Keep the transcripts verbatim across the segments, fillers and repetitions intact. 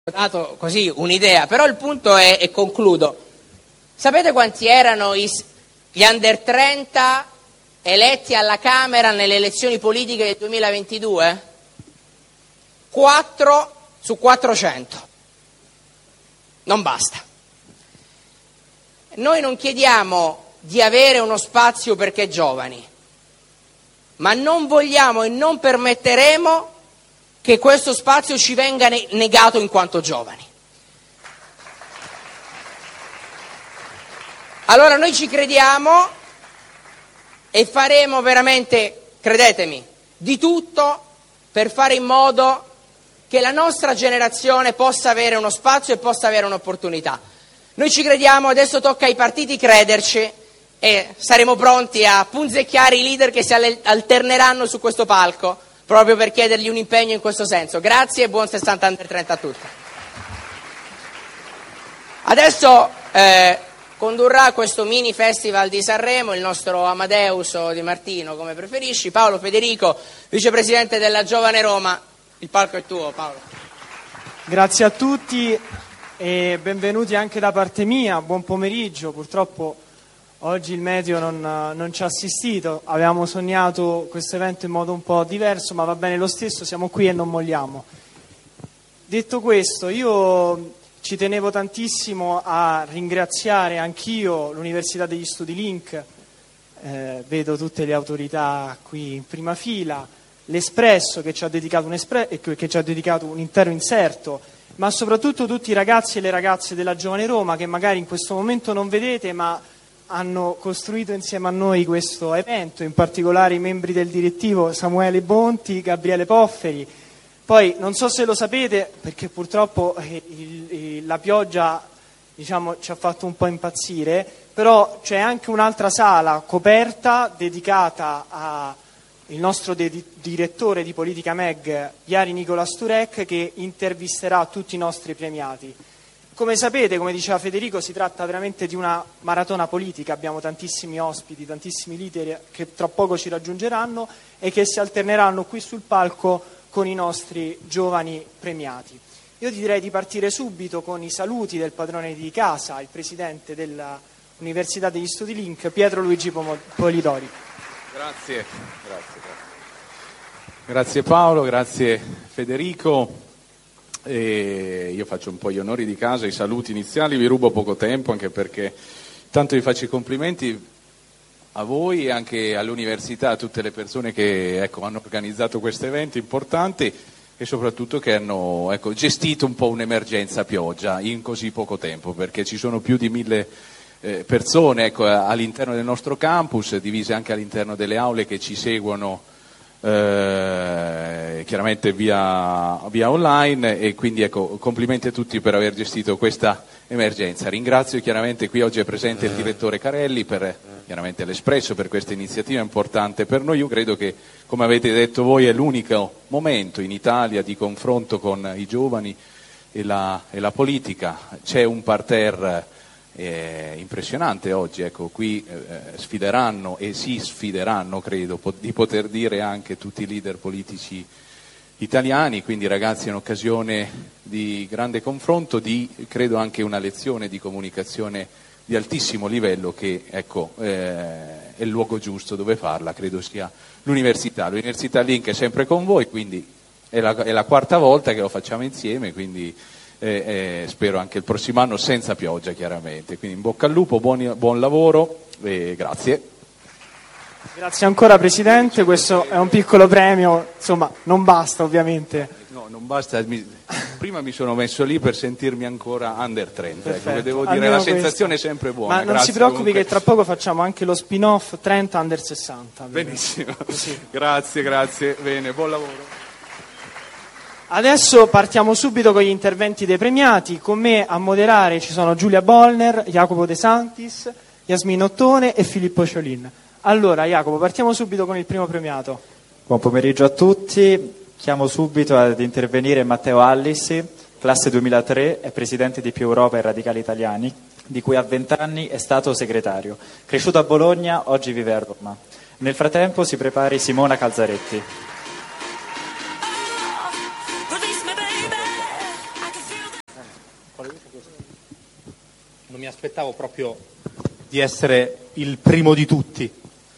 dato così un'idea, però il punto è, e concludo, sapete quanti erano i, gli under trenta eletti alla Camera nelle elezioni politiche del duemilaventidue? quattro su quattrocento. Non basta. Noi non chiediamo di avere uno spazio perché giovani, ma non vogliamo e non permetteremo che questo spazio ci venga negato in quanto giovani. Allora noi ci crediamo e faremo veramente, credetemi, di tutto per fare in modo che la nostra generazione possa avere uno spazio e possa avere un'opportunità. Noi ci crediamo, adesso tocca ai partiti crederci e saremo pronti a punzecchiare i leader che si alterneranno su questo palco, proprio per chiedergli un impegno in questo senso. Grazie e buon sessanta under trenta a tutti. Adesso eh, condurrà questo mini festival di Sanremo il nostro Amadeus o Di Martino, come preferisci, Paolo Federico, vicepresidente della Giovane Roma. Il palco è tuo, Paolo. Grazie a tutti e benvenuti anche da parte mia. Buon pomeriggio. Purtroppo oggi il meteo non, non ci ha assistito, avevamo sognato questo evento in modo un po' diverso, ma va bene lo stesso, siamo qui e non molliamo. Detto questo, io ci tenevo tantissimo a ringraziare anch'io l'Università degli Studi Link, eh, vedo tutte le autorità qui in prima fila, l'Espresso che ci ha dedicato un, espre- che ci ha dedicato un intero inserto, ma soprattutto tutti i ragazzi e le ragazze della Giovane Roma che magari in questo momento non vedete, ma hanno costruito insieme a noi questo evento, in particolare i membri del direttivo Samuele Bonti, Gabriele Pofferi. Poi non so se lo sapete, perché purtroppo eh, il, il, la pioggia diciamo, ci ha fatto un po' impazzire, però c'è anche un'altra sala coperta dedicata al nostro de- direttore di Politica Meg, Iari Nicola Sturek, che intervisterà tutti i nostri premiati. Come sapete, come diceva Federico, si tratta veramente di una maratona politica, abbiamo tantissimi ospiti, tantissimi leader che tra poco ci raggiungeranno e che si alterneranno qui sul palco con i nostri giovani premiati. Io direi di partire subito con i saluti del padrone di casa, il presidente dell'Università degli Studi Link, Pietro Luigi Polidori. Grazie, grazie, grazie. Grazie Paolo, grazie Federico. E io faccio un po' gli onori di casa, i saluti iniziali, vi rubo poco tempo anche perché tanto vi faccio i complimenti a voi e anche all'università, a tutte le persone che ecco, hanno organizzato questo evento importante e soprattutto che hanno ecco, gestito un po' un'emergenza pioggia in così poco tempo, perché ci sono più di mille eh, persone ecco, all'interno del nostro campus, divise anche all'interno delle aule che ci seguono Eh, chiaramente via, via online e quindi ecco complimenti a tutti per aver gestito questa emergenza. Ringrazio chiaramente, qui oggi è presente il direttore Carelli per chiaramente l'Espresso per questa iniziativa importante per noi. Io credo che, come avete detto voi, è l'unico momento in Italia di confronto con i giovani e la, e la politica. C'è un parterre Eh, impressionante oggi, ecco, qui eh, sfideranno e si sfideranno, credo, po- di poter dire anche tutti i leader politici italiani, quindi ragazzi è un'occasione di grande confronto, di credo anche una lezione di comunicazione di altissimo livello che ecco eh, è il luogo giusto dove farla, credo sia l'università. L'Università Link è sempre con voi, quindi è la, è la quarta volta che lo facciamo insieme, quindi Eh, eh, spero anche il prossimo anno senza pioggia chiaramente, quindi in bocca al lupo, buoni, buon lavoro e grazie. Grazie ancora Presidente, questo è un piccolo premio, insomma non basta ovviamente. No, non basta, mi, prima mi sono messo lì per sentirmi ancora under trenta, Perfetto, ecco, devo dire almeno la sensazione questo. è sempre buona. Ma non grazie, si preoccupi comunque. che tra poco facciamo anche lo spin-off trenta under sessanta. Benissimo, grazie, grazie, bene, buon lavoro. Adesso partiamo subito con gli interventi dei premiati. Con me a moderare ci sono Giulia Bollner, Jacopo De Santis, Yasmin Ottone e Filippo Ciolin. Allora Jacopo, partiamo subito con il primo premiato. Buon pomeriggio a tutti. Chiamo subito ad intervenire Matteo Allissi, classe duemilatré, è presidente di Più Europa e Radicali Italiani, di cui a vent'anni è stato segretario. Cresciuto a Bologna, oggi vive a Roma. Nel frattempo si prepari Simona Calzaretti. non mi aspettavo proprio di essere il primo di tutti.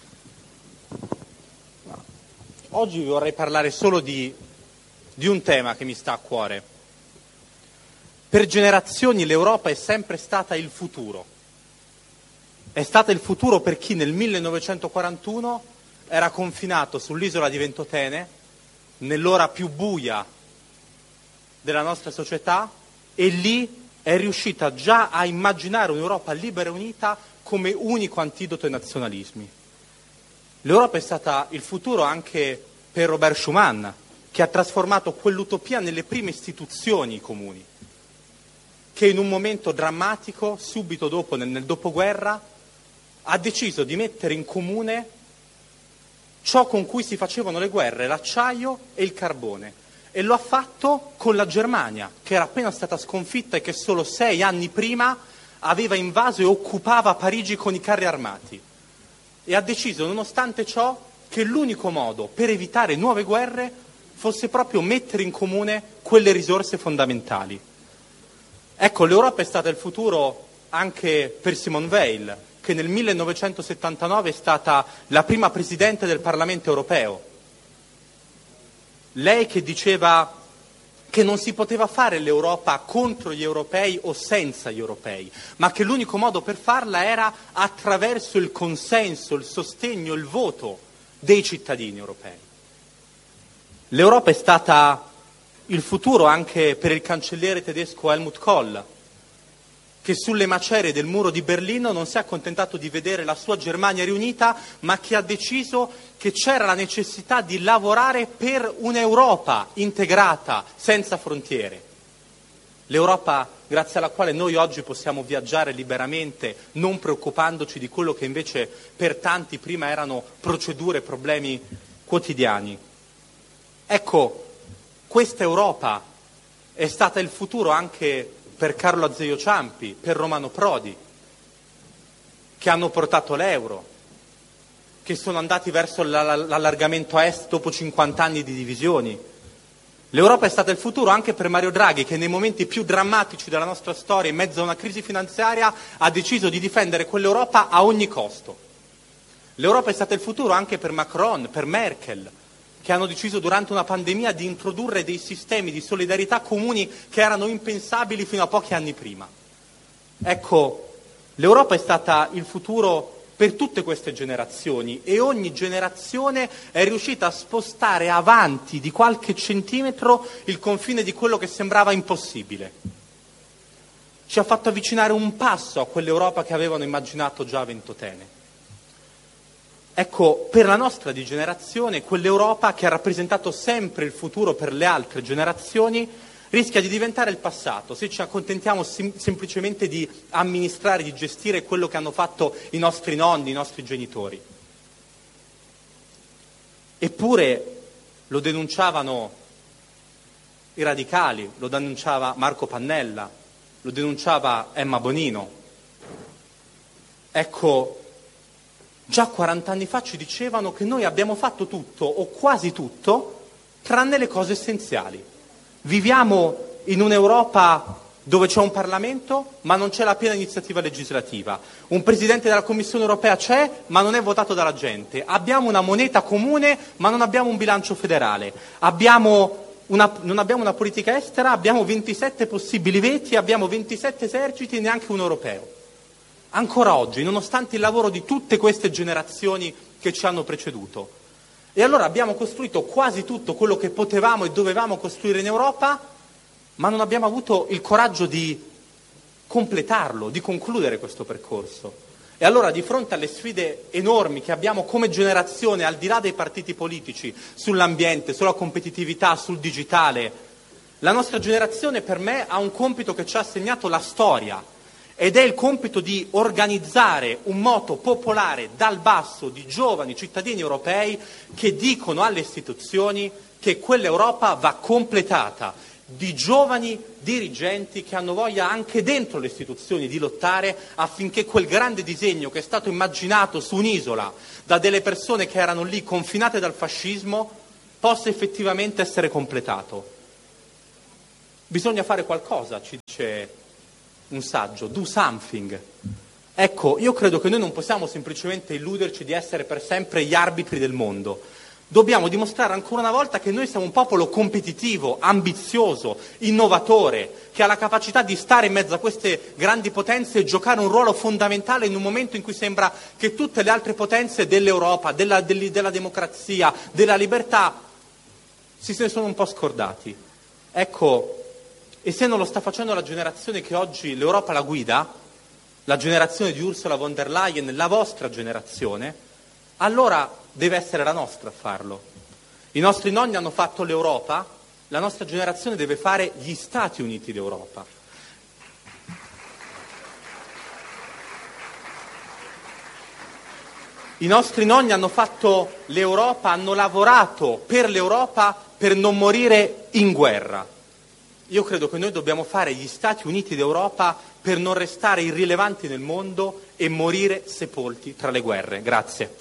Oggi vi vorrei parlare solo di, di un tema che mi sta a cuore. Per generazioni l'Europa è sempre stata il futuro. È stata il futuro per chi nel millenovecentoquarantuno era confinato sull'isola di Ventotene, nell'ora più buia della nostra società, e lì è riuscita già a immaginare un'Europa libera e unita come unico antidoto ai nazionalismi. L'Europa è stata il futuro anche per Robert Schuman, che ha trasformato quell'utopia nelle prime istituzioni comuni, che in un momento drammatico, subito dopo, nel, nel dopoguerra, ha deciso di mettere in comune ciò con cui si facevano le guerre, l'acciaio e il carbone. E lo ha fatto con la Germania, che era appena stata sconfitta e che solo sei anni prima aveva invaso e occupava Parigi con i carri armati. E ha deciso, nonostante ciò, che l'unico modo per evitare nuove guerre fosse proprio mettere in comune quelle risorse fondamentali. Ecco, l'Europa è stata il futuro anche per Simone Veil, che nel millenovecentosettantanove è stata la prima Presidente del Parlamento europeo. Lei che diceva che non si poteva fare l'Europa contro gli europei o senza gli europei, ma che l'unico modo per farla era attraverso il consenso, il sostegno, il voto dei cittadini europei. L'Europa è stata il futuro anche per il cancelliere tedesco Helmut Kohl, che sulle macerie del muro di Berlino non si è accontentato di vedere la sua Germania riunita, ma che ha deciso che c'era la necessità di lavorare per un'Europa integrata, senza frontiere. L'Europa grazie alla quale noi oggi possiamo viaggiare liberamente, non preoccupandoci di quello che invece per tanti prima erano procedure e problemi quotidiani. Ecco, questa Europa è stata il futuro anche per Carlo Azeglio Ciampi, per Romano Prodi, che hanno portato l'euro, che sono andati verso l'allargamento a est dopo cinquanta anni di divisioni. L'Europa è stata il futuro anche per Mario Draghi, che nei momenti più drammatici della nostra storia, in mezzo a una crisi finanziaria, ha deciso di difendere quell'Europa a ogni costo. L'Europa è stata il futuro anche per Macron, per Merkel, che hanno deciso durante una pandemia di introdurre dei sistemi di solidarietà comuni che erano impensabili fino a pochi anni prima. Ecco, l'Europa è stata il futuro per tutte queste generazioni e ogni generazione è riuscita a spostare avanti di qualche centimetro il confine di quello che sembrava impossibile. Ci ha fatto avvicinare un passo a quell'Europa che avevano immaginato già a Ventotene. Ecco, per la nostra di generazione, quell'Europa che ha rappresentato sempre il futuro per le altre generazioni rischia di diventare il passato se ci accontentiamo sim- semplicemente di amministrare, di gestire quello che hanno fatto i nostri nonni, i nostri genitori. Eppure lo denunciavano i radicali, lo denunciava Marco Pannella, lo denunciava Emma Bonino. Ecco, già quaranta anni fa ci dicevano che noi abbiamo fatto tutto, o quasi tutto, tranne le cose essenziali. Viviamo in un'Europa dove c'è un Parlamento, ma non c'è la piena iniziativa legislativa. Un Presidente della Commissione europea c'è, ma non è votato dalla gente. Abbiamo una moneta comune, ma non abbiamo un bilancio federale. Abbiamo una, non abbiamo una politica estera, abbiamo ventisette possibili veti, abbiamo ventisette eserciti e neanche uno europeo. Ancora oggi, nonostante il lavoro di tutte queste generazioni che ci hanno preceduto. E allora abbiamo costruito quasi tutto quello che potevamo e dovevamo costruire in Europa, ma non abbiamo avuto il coraggio di completarlo, di concludere questo percorso. E allora di fronte alle sfide enormi che abbiamo come generazione, al di là dei partiti politici, sull'ambiente, sulla competitività, sul digitale, la nostra generazione per me ha un compito che ci ha assegnato la storia. Ed è il compito di organizzare un moto popolare dal basso di giovani cittadini europei che dicono alle istituzioni che quell'Europa va completata, di giovani dirigenti che hanno voglia anche dentro le istituzioni di lottare affinché quel grande disegno che è stato immaginato su un'isola da delle persone che erano lì confinate dal fascismo possa effettivamente essere completato. Bisogna fare qualcosa, ci dice un saggio, Do Something. Ecco, io credo che noi non possiamo semplicemente illuderci di essere per sempre gli arbitri del mondo. Dobbiamo dimostrare ancora una volta che noi siamo un popolo competitivo, ambizioso, innovatore, che ha la capacità di stare in mezzo a queste grandi potenze e giocare un ruolo fondamentale in un momento in cui sembra che tutte le altre potenze dell'Europa, della, della democrazia, della libertà, si se ne sono un po' scordati. Ecco, e se non lo sta facendo la generazione che oggi l'Europa la guida, la generazione di Ursula von der Leyen, la vostra generazione, allora deve essere la nostra a farlo. I nostri nonni hanno fatto l'Europa, la nostra generazione deve fare gli Stati Uniti d'Europa. I nostri nonni hanno fatto l'Europa, hanno lavorato per l'Europa per non morire in guerra. Io credo che noi dobbiamo fare gli Stati Uniti d'Europa per non restare irrilevanti nel mondo e morire sepolti tra le guerre. Grazie.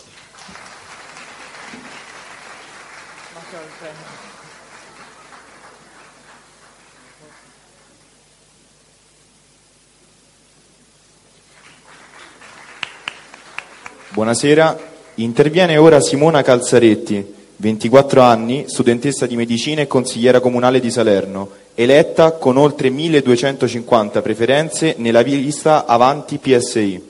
Buonasera, interviene ora Simona Calzaretti, ventiquattro anni, studentessa di medicina e consigliera comunale di Salerno, eletta con oltre milleduecentocinquanta preferenze nella lista Avanti P S I.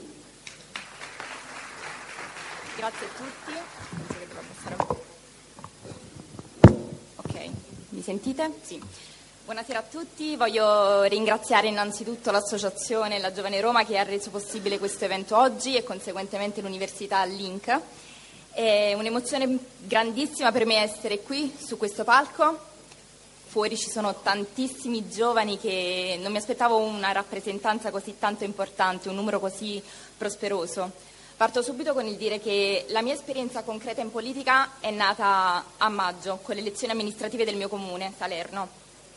Grazie a tutti. Ok, mi sentite? Sì. Buonasera a tutti, voglio ringraziare innanzitutto l'associazione La Giovane Roma che ha reso possibile questo evento oggi e conseguentemente l'Università Link. È un'emozione grandissima per me essere qui su questo palco. Fuori ci sono tantissimi giovani che non mi aspettavo una rappresentanza così tanto importante, un numero così prosperoso. Parto subito con il dire che la mia esperienza concreta in politica è nata a maggio con le elezioni amministrative del mio comune, Salerno.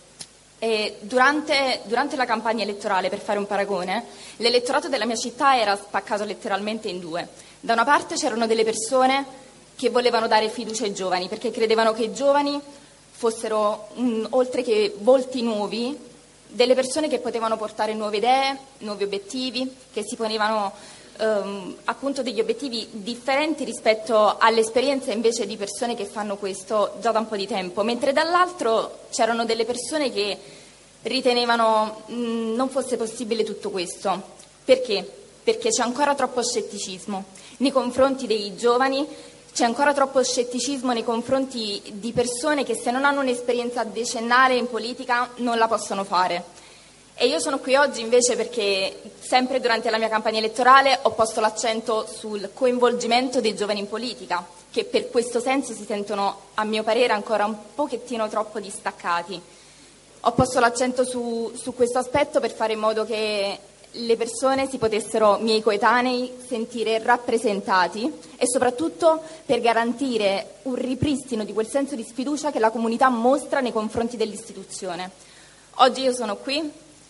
E durante, durante la campagna elettorale, per fare un paragone, l'elettorato della mia città era spaccato letteralmente in due. Da una parte c'erano delle persone che volevano dare fiducia ai giovani perché credevano che i giovani fossero, mh, oltre che volti nuovi, delle persone che potevano portare nuove idee, nuovi obiettivi, che si ponevano ehm, appunto degli obiettivi differenti rispetto all'esperienza invece di persone che fanno questo già da un po' di tempo, mentre dall'altro c'erano delle persone che ritenevano mh, non fosse possibile tutto questo. Perché? Perché c'è ancora troppo scetticismo nei confronti dei giovani, c'è ancora troppo scetticismo nei confronti di persone che se non hanno un'esperienza decennale in politica non la possono fare. E io sono qui oggi invece perché sempre durante la mia campagna elettorale ho posto l'accento sul coinvolgimento dei giovani in politica, che per questo senso si sentono, a mio parere, ancora un pochettino troppo distaccati. Ho posto l'accento su, su questo aspetto per fare in modo che le persone si potessero, miei coetanei, sentire rappresentati e soprattutto per garantire un ripristino di quel senso di sfiducia che la comunità mostra nei confronti dell'istituzione. Oggi io sono qui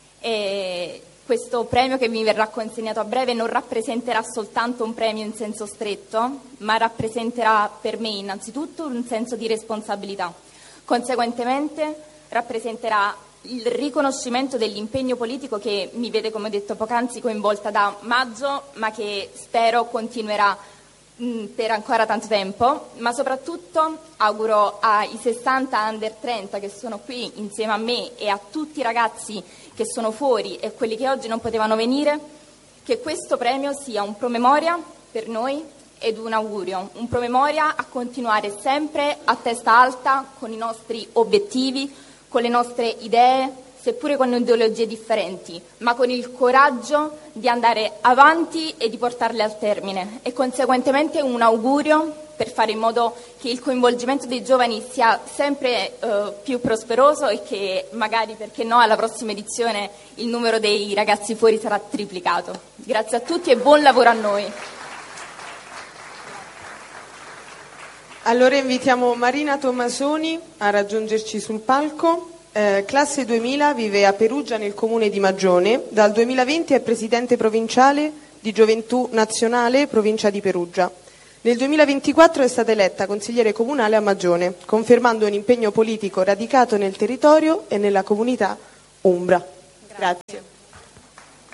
e questo premio che mi verrà consegnato a breve non rappresenterà soltanto un premio in senso stretto, ma rappresenterà per me innanzitutto un senso di responsabilità. Conseguentemente rappresenterà il riconoscimento dell'impegno politico che mi vede, come ho detto poc'anzi, coinvolta da maggio, ma che spero continuerà mh, per ancora tanto tempo, ma soprattutto auguro ai sessanta under trenta che sono qui insieme a me e a tutti i ragazzi che sono fuori e quelli che oggi non potevano venire, che questo premio sia un promemoria per noi ed un augurio, un promemoria a continuare sempre a testa alta con i nostri obiettivi, con le nostre idee, seppure con ideologie differenti, ma con il coraggio di andare avanti e di portarle al termine. E conseguentemente un augurio per fare in modo che il coinvolgimento dei giovani sia sempre eh, più prosperoso e che magari, perché no, alla prossima edizione il numero dei ragazzi fuori sarà triplicato. Grazie a tutti e buon lavoro a noi. Allora invitiamo Marina Tommasoni a raggiungerci sul palco. Eh, classe duemila, vive a Perugia nel comune di Magione. Dal duemilaventi è presidente provinciale di Gioventù Nazionale, provincia di Perugia. Nel duemilaventiquattro è stata eletta consigliere comunale a Magione, confermando un impegno politico radicato nel territorio e nella comunità umbra. Grazie.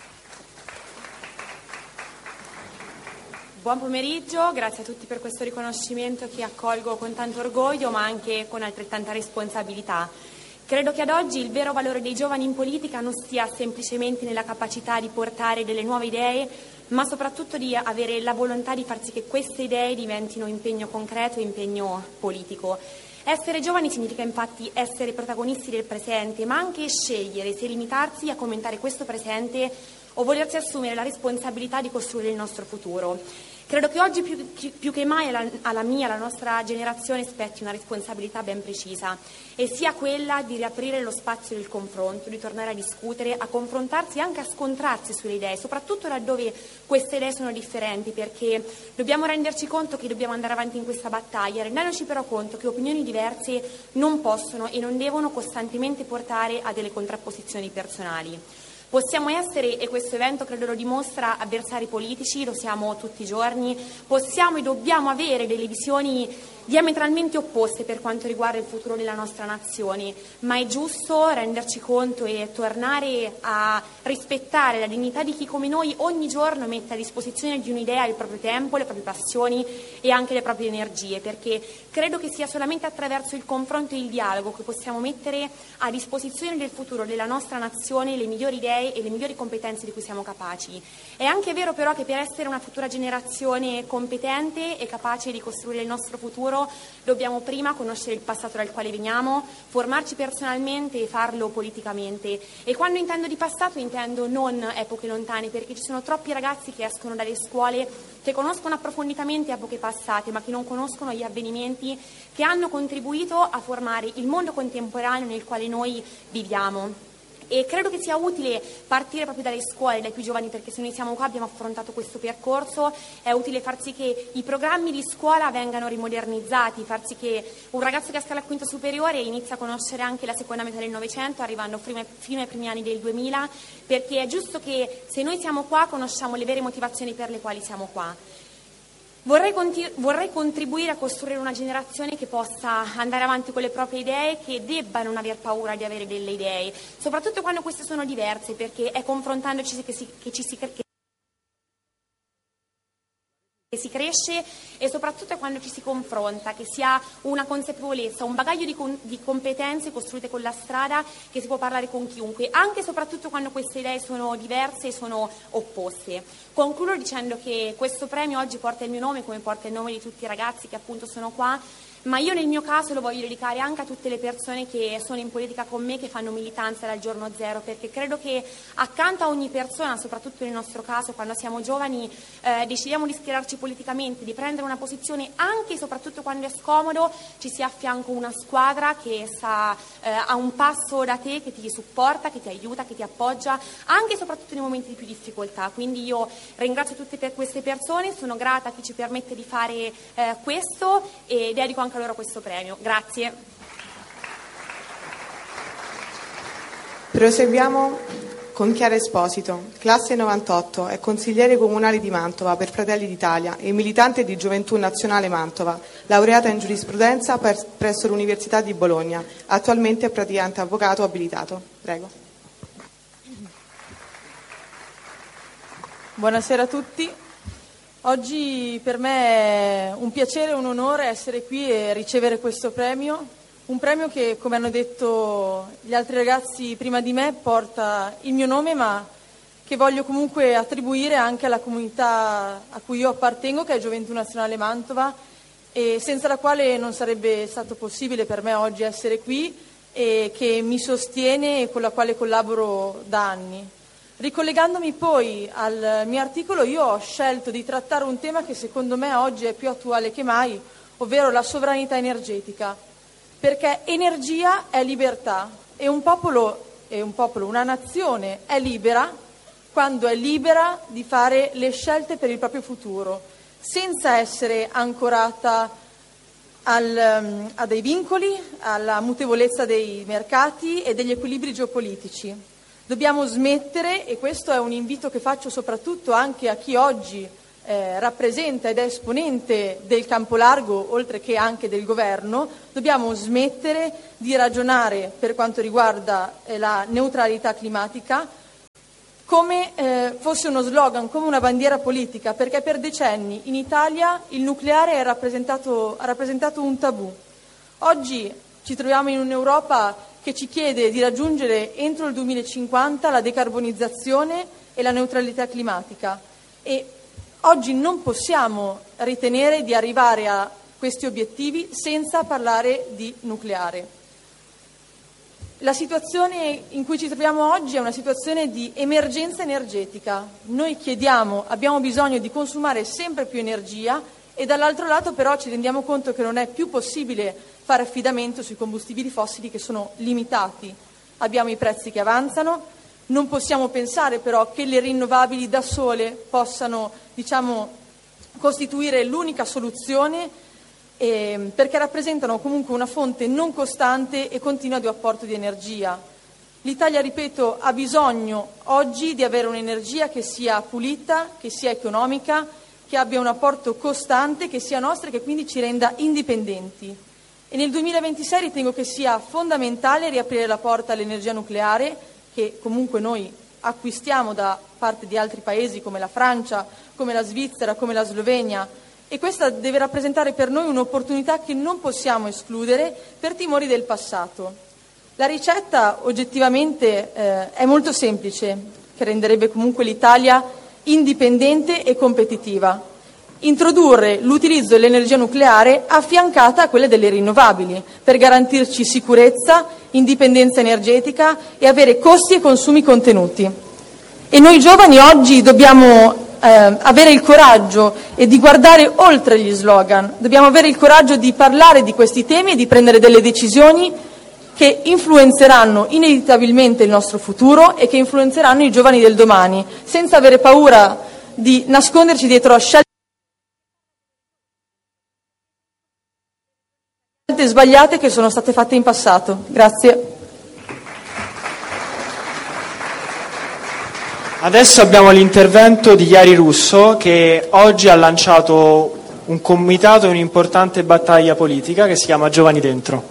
Buon pomeriggio, grazie a tutti per questo riconoscimento che accolgo con tanto orgoglio ma anche con altrettanta responsabilità. Credo che ad oggi il vero valore dei giovani in politica non stia semplicemente nella capacità di portare delle nuove idee, ma soprattutto di avere la volontà di far sì che queste idee diventino impegno concreto e impegno politico. Essere giovani significa infatti essere protagonisti del presente, ma anche scegliere se limitarsi a commentare questo presente o volersi assumere la responsabilità di costruire il nostro futuro. Credo che oggi più, più che mai alla, alla mia, alla nostra generazione spetti una responsabilità ben precisa, e sia quella di riaprire lo spazio del confronto, di tornare a discutere, a confrontarsi e anche a scontrarsi sulle idee, soprattutto laddove queste idee sono differenti, perché dobbiamo renderci conto che dobbiamo andare avanti in questa battaglia, rendendoci però conto che opinioni diverse non possono e non devono costantemente portare a delle contrapposizioni personali. Possiamo essere, e questo evento credo lo dimostra, avversari politici, lo siamo tutti i giorni, possiamo e dobbiamo avere delle visioni diametralmente opposte per quanto riguarda il futuro della nostra nazione, ma è giusto renderci conto e tornare a rispettare la dignità di chi come noi ogni giorno mette a disposizione di un'idea il proprio tempo, le proprie passioni e anche le proprie energie, perché credo che sia solamente attraverso il confronto e il dialogo che possiamo mettere a disposizione del futuro della nostra nazione le migliori idee e le migliori competenze di cui siamo capaci. È anche vero però che per essere una futura generazione competente e capace di costruire il nostro futuro dobbiamo prima conoscere il passato dal quale veniamo, formarci personalmente e farlo politicamente. E quando intendo di passato intendo non epoche lontane, perché ci sono troppi ragazzi che escono dalle scuole che conoscono approfonditamente epoche passate, ma che non conoscono gli avvenimenti che hanno contribuito a formare il mondo contemporaneo nel quale noi viviamo. E credo che sia utile partire proprio dalle scuole, dai più giovani, perché se noi siamo qua, abbiamo affrontato questo percorso, è utile far sì che i programmi di scuola vengano rimodernizzati, far sì che un ragazzo che esca alla quinta superiore inizia a conoscere anche la seconda metà del Novecento, arrivando fino ai primi anni del duemila, perché è giusto che se noi siamo qua conosciamo le vere motivazioni per le quali siamo qua. Vorrei, vorrei contribuire a costruire una generazione che possa andare avanti con le proprie idee, che debba non aver paura di avere delle idee, soprattutto quando queste sono diverse, perché è confrontandoci che, si, che ci si che si cresce, e soprattutto è quando ci si confronta che si ha una consapevolezza, un bagaglio di, con, di competenze costruite con la strada, che si può parlare con chiunque, anche e soprattutto quando queste idee sono diverse e sono opposte. Concludo dicendo che questo premio oggi porta il mio nome, come porta il nome di tutti i ragazzi che appunto sono qua, ma io nel mio caso lo voglio dedicare anche a tutte le persone che sono in politica con me, che fanno militanza dal giorno zero, perché credo che accanto a ogni persona, soprattutto nel nostro caso quando siamo giovani, eh, decidiamo di schierarci politicamente, di prendere una posizione anche e soprattutto quando è scomodo, ci sia a fianco una squadra che sta eh, a un passo da te, che ti supporta, che ti aiuta, che ti appoggia, anche e soprattutto nei momenti di più difficoltà. Quindi io ringrazio tutte per queste persone, sono grata a chi ci permette di fare eh, questo, e dedico anche a loro questo premio. Grazie. Proseguiamo con Chiara Esposito, classe novantotto, è consigliere comunale di Mantova per Fratelli d'Italia e militante di Gioventù Nazionale Mantova, laureata in giurisprudenza per, presso l'Università di Bologna, attualmente è praticante avvocato abilitato. Prego. Buonasera a tutti. Oggi per me è un piacere e un onore essere qui e ricevere questo premio, un premio che, come hanno detto gli altri ragazzi prima di me, porta il mio nome, ma che voglio comunque attribuire anche alla comunità a cui io appartengo, che è Gioventù Nazionale Mantova, e senza la quale non sarebbe stato possibile per me oggi essere qui, e che mi sostiene e con la quale collaboro da anni. Ricollegandomi poi al mio articolo, io ho scelto di trattare un tema che secondo me oggi è più attuale che mai, ovvero la sovranità energetica, perché energia è libertà e un popolo, e un popolo, una nazione è libera quando è libera di fare le scelte per il proprio futuro, senza essere ancorata al, a dei vincoli, alla mutevolezza dei mercati e degli equilibri geopolitici. Dobbiamo smettere, e questo è un invito che faccio soprattutto anche a chi oggi eh, rappresenta ed è esponente del campo largo, oltre che anche del governo, dobbiamo smettere di ragionare per quanto riguarda eh, la neutralità climatica come eh, fosse uno slogan, come una bandiera politica, perché per decenni in Italia il nucleare è rappresentato, ha rappresentato un tabù. Oggi ci troviamo in un'Europa che ci chiede di raggiungere entro il duemilacinquanta la decarbonizzazione e la neutralità climatica e oggi non possiamo ritenere di arrivare a questi obiettivi senza parlare di nucleare. La situazione in cui ci troviamo oggi è una situazione di emergenza energetica. Noi chiediamo, abbiamo bisogno di consumare sempre più energia e dall'altro lato però ci rendiamo conto che non è più possibile fare affidamento sui combustibili fossili che sono limitati. Abbiamo i prezzi che avanzano, non possiamo pensare però che le rinnovabili da sole possano, diciamo, costituire l'unica soluzione Eh, perché rappresentano comunque una fonte non costante e continua di apporto di energia. L'Italia, ripeto, ha bisogno oggi di avere un'energia che sia pulita, che sia economica, che abbia un apporto costante, che sia nostra e che quindi ci renda indipendenti. E nel duemilaventisei ritengo che sia fondamentale riaprire la porta all'energia nucleare, che comunque noi acquistiamo da parte di altri paesi come la Francia, come la Svizzera, come la Slovenia, e questa deve rappresentare per noi un'opportunità che non possiamo escludere per timori del passato. La ricetta oggettivamente eh, è molto semplice, che renderebbe comunque l'Italia indipendente e competitiva. Introdurre l'utilizzo dell'energia nucleare affiancata a quelle delle rinnovabili, per garantirci sicurezza, indipendenza energetica e avere costi e consumi contenuti. E noi giovani oggi dobbiamo Eh, avere il coraggio e di guardare oltre gli slogan, dobbiamo avere il coraggio di parlare di questi temi e di prendere delle decisioni che influenzeranno inevitabilmente il nostro futuro e che influenzeranno i giovani del domani, senza avere paura di nasconderci dietro a scelte sbagliate che sono state fatte in passato. Grazie. Adesso abbiamo l'intervento di Iari Russo, che oggi ha lanciato un comitato e un'importante battaglia politica che si chiama Giovani Dentro.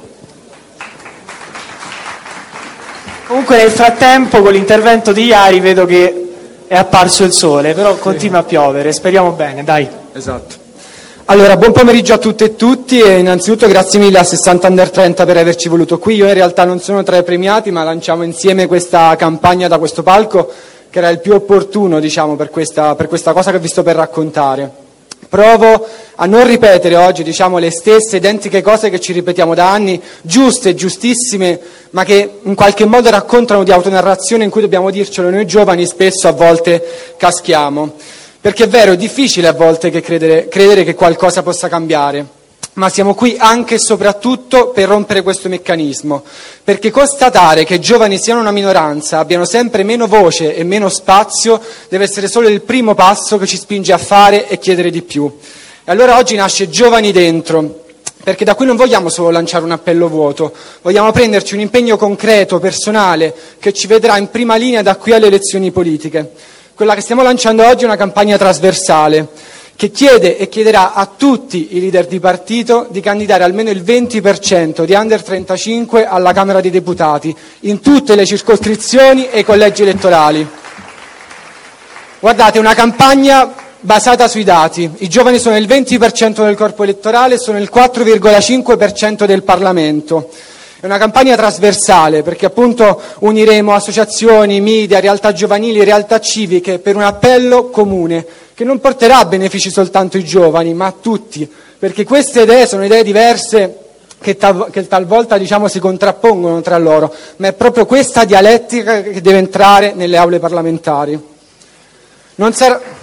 Comunque nel frattempo con l'intervento di Iari vedo che è apparso il sole, però continua a piovere, speriamo bene, dai. Esatto. Allora, buon pomeriggio a tutte e tutti e innanzitutto grazie mille a sessanta Under trenta per averci voluto qui. Io in realtà non sono tra i premiati, ma lanciamo insieme questa campagna da questo palco, che era il più opportuno, diciamo, per questa, per questa cosa che vi sto per raccontare. Provo a non ripetere oggi, diciamo, le stesse identiche cose che ci ripetiamo da anni, giuste, giustissime, ma che in qualche modo raccontano di autonarrazione in cui dobbiamo dircelo noi giovani, spesso a volte caschiamo. Perché è vero, è difficile a volte che credere, credere che qualcosa possa cambiare. Ma siamo qui anche e soprattutto per rompere questo meccanismo, perché constatare che i giovani siano una minoranza, abbiano sempre meno voce e meno spazio, deve essere solo il primo passo che ci spinge a fare e chiedere di più. E allora oggi nasce Giovani Dentro, perché da qui non vogliamo solo lanciare un appello vuoto, vogliamo prenderci un impegno concreto, personale, che ci vedrà in prima linea da qui alle elezioni politiche. Quella che stiamo lanciando oggi è una campagna trasversale, che chiede e chiederà a tutti i leader di partito di candidare almeno il venti per cento di under trentacinque alla Camera dei Deputati, in tutte le circoscrizioni e i collegi elettorali. Guardate, una campagna basata sui dati. I giovani sono il venti per cento del corpo elettorale e sono il quattro virgola cinque per cento del Parlamento. È una campagna trasversale perché appunto uniremo associazioni, media, realtà giovanili, realtà civiche per un appello comune che non porterà a benefici soltanto ai giovani ma a tutti, perché queste idee sono idee diverse che, tal- che talvolta diciamo si contrappongono tra loro, ma è proprio questa dialettica che deve entrare nelle aule parlamentari. Non sarà...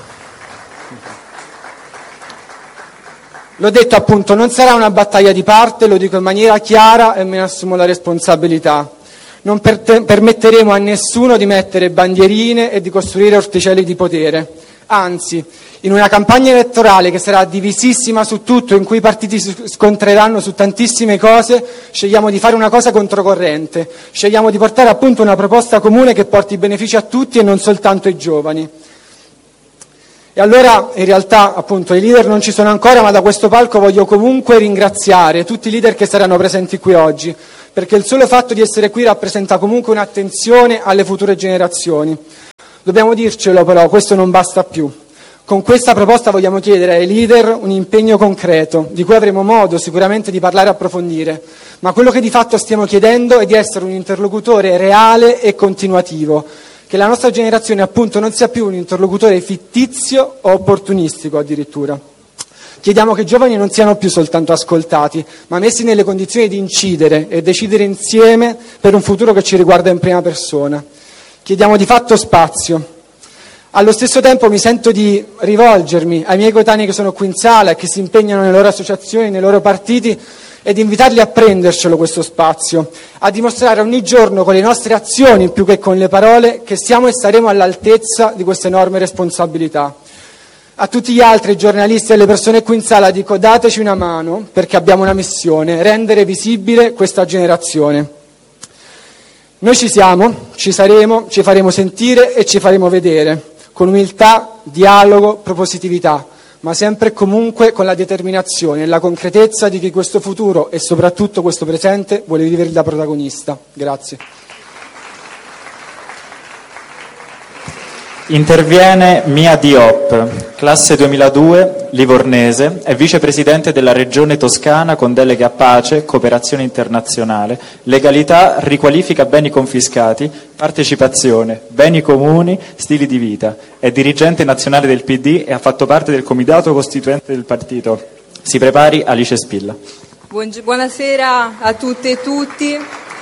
L'ho detto appunto, non sarà una battaglia di parte, lo dico in maniera chiara e me ne assumo la responsabilità. Non per- permetteremo a nessuno di mettere bandierine e di costruire orticelli di potere. Anzi, in una campagna elettorale che sarà divisissima su tutto, in cui i partiti si scontreranno su tantissime cose, scegliamo di fare una cosa controcorrente. Scegliamo di portare appunto una proposta comune che porti benefici a tutti e non soltanto ai giovani. E allora, in realtà, appunto, i leader non ci sono ancora, ma da questo palco voglio comunque ringraziare tutti i leader che saranno presenti qui oggi, perché il solo fatto di essere qui rappresenta comunque un'attenzione alle future generazioni. Dobbiamo dircelo però, questo non basta più. Con questa proposta vogliamo chiedere ai leader un impegno concreto, di cui avremo modo sicuramente di parlare e approfondire, ma quello che di fatto stiamo chiedendo è di essere un interlocutore reale e continuativo, che la nostra generazione appunto non sia più un interlocutore fittizio o opportunistico addirittura. Chiediamo che i giovani non siano più soltanto ascoltati, ma messi nelle condizioni di incidere e decidere insieme per un futuro che ci riguarda in prima persona. Chiediamo di fatto spazio. Allo stesso tempo mi sento di rivolgermi ai miei coetanei che sono qui in sala e che si impegnano nelle loro associazioni, nei loro partiti, e di invitarli a prendercelo questo spazio, a dimostrare ogni giorno con le nostre azioni più che con le parole che siamo e saremo all'altezza di questa enorme responsabilità. A tutti gli altri giornalisti e alle persone qui in sala dico: dateci una mano, perché abbiamo una missione: rendere visibile questa generazione. Noi ci siamo, ci saremo, ci faremo sentire e ci faremo vedere, con umiltà, dialogo, propositività, ma sempre e comunque con la determinazione e la concretezza di chi questo futuro e soprattutto questo presente vuole vivere da protagonista. Grazie. Interviene Mia Diop, classe duemiladue, livornese, è vicepresidente della Regione Toscana con delega a pace, cooperazione internazionale, legalità, riqualifica beni confiscati, partecipazione, beni comuni, stili di vita. È dirigente nazionale del P D e ha fatto parte del comitato costituente del partito. Si prepari, Alice Spilla. Buonasera a tutte e tutti.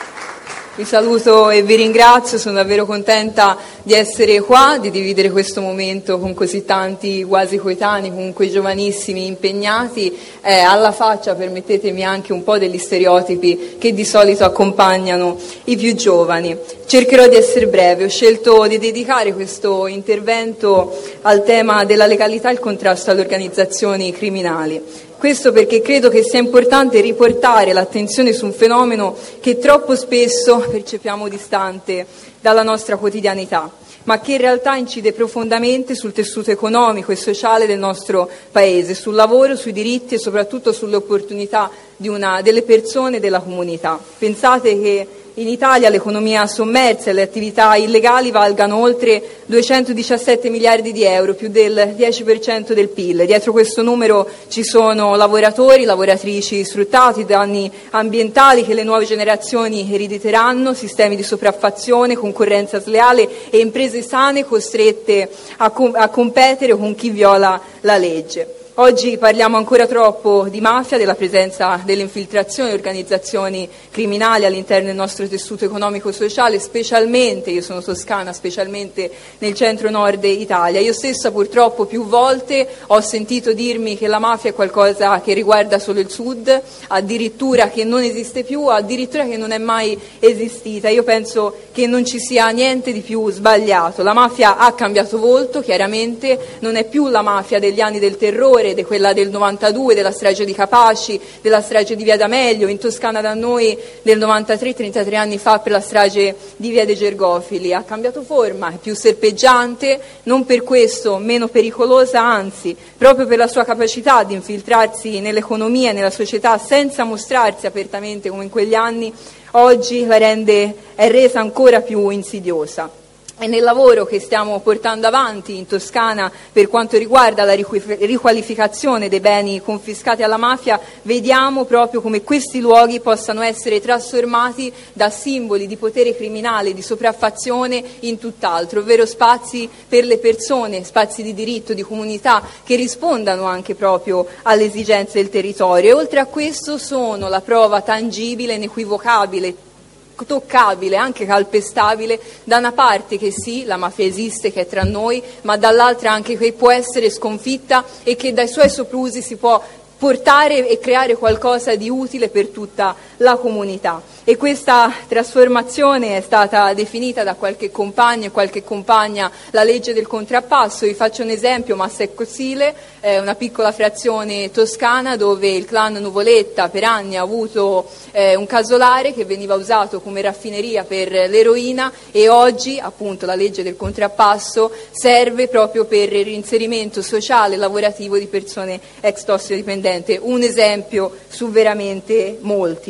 Vi saluto e vi ringrazio, sono davvero contenta di essere qua, di dividere questo momento con così tanti quasi coetanei, comunque giovanissimi impegnati, eh, alla faccia, permettetemi, anche un po' degli stereotipi che di solito accompagnano i più giovani. Cercherò di essere breve, ho scelto di dedicare questo intervento al tema della legalità e il contrasto alle organizzazioni criminali. Questo perché credo che sia importante riportare l'attenzione su un fenomeno che troppo spesso percepiamo distante dalla nostra quotidianità, ma che in realtà incide profondamente sul tessuto economico e sociale del nostro Paese, sul lavoro, sui diritti e soprattutto sulle opportunità di una, delle persone e della comunità. Pensate che in Italia l'economia sommersa e le attività illegali valgano oltre duecentodiciassette miliardi di euro, più del dieci per cento del P I L. Dietro questo numero ci sono lavoratori, lavoratrici sfruttati, danni ambientali che le nuove generazioni erediteranno, sistemi di sopraffazione, concorrenza sleale e imprese sane costrette a, com- a competere con chi viola la legge. Oggi parliamo ancora troppo di mafia, della presenza delle infiltrazioni e organizzazioni criminali all'interno del nostro tessuto economico-sociale, specialmente, io sono toscana, specialmente nel centro-nord Italia. Io stessa purtroppo più volte ho sentito dirmi che la mafia è qualcosa che riguarda solo il sud, addirittura che non esiste più, addirittura che non è mai esistita. Io penso che non ci sia niente di più sbagliato. La mafia ha cambiato volto, chiaramente, non è più la mafia degli anni del terrore, di quella del novantadue, della strage di Capaci, della strage di Via D'Amelio, in Toscana da noi del novantatré, trentatré anni fa per la strage di Via dei Gergofili. Ha cambiato forma, è più serpeggiante, non per questo meno pericolosa, anzi, proprio per la sua capacità di infiltrarsi nell'economia e nella società senza mostrarsi apertamente come in quegli anni, oggi la rende, è resa ancora più insidiosa. E nel lavoro che stiamo portando avanti in Toscana per quanto riguarda la riqualificazione dei beni confiscati alla mafia, vediamo proprio come questi luoghi possano essere trasformati da simboli di potere criminale, di sopraffazione, in tutt'altro, ovvero spazi per le persone, spazi di diritto, di comunità, che rispondano anche proprio alle esigenze del territorio. E oltre a questo sono la prova tangibile, inequivocabile, toccabile, anche calpestabile, da una parte che sì, la mafia esiste, che è tra noi, ma dall'altra anche che può essere sconfitta e che dai suoi soprusi si può portare e creare qualcosa di utile per tutta la comunità. E questa trasformazione è stata definita da qualche compagno e qualche compagna la legge del contrappasso. Vi faccio un esempio: Massecco Sile, eh, una piccola frazione toscana dove il clan Nuvoletta per anni ha avuto eh, un casolare che veniva usato come raffineria per l'eroina, e oggi appunto la legge del contrappasso serve proprio per il reinserimento sociale e lavorativo di persone ex tossicodipendenti. Un esempio su veramente molti.